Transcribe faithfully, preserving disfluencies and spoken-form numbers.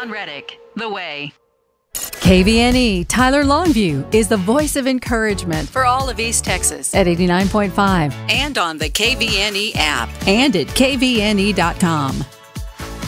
John Reddick, The Way. K V N E Tyler Longview is the voice of encouragement for all of East Texas at eighty-nine point five and on the K V N E app and at K V N E dot com.